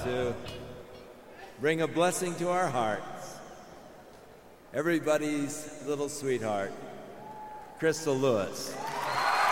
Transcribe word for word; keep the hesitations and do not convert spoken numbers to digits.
to bring a blessing to our hearts. Everybody's little sweetheart, Crystal Lewis.